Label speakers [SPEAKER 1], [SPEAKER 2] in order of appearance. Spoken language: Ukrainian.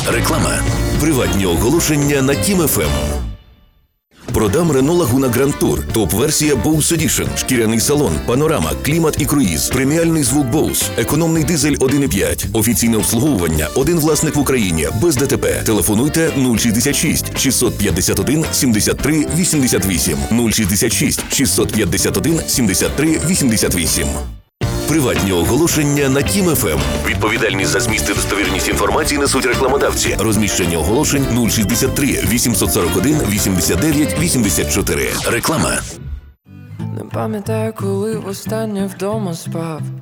[SPEAKER 1] Реклама. Приватні оголошення на Тім ФМ. Продам Renault Laguna Grand Tour. Топ-версія Bose Edition. Шкіряний салон, панорама, клімат і круїз. Преміальний звук Bose. Економний дизель 1,5. Офіційне обслуговування. Один власник в Україні. Без ДТП. Телефонуйте 066 651 73 88. 066 651 73 88. Приватні оголошення на Тім ФМ. Відповідальність за зміст і достовірність інформації несуть рекламодавці. Розміщення оголошень 063 841 89 84. Реклама.
[SPEAKER 2] Не пам'ятаю, коли востаннє вдома спав.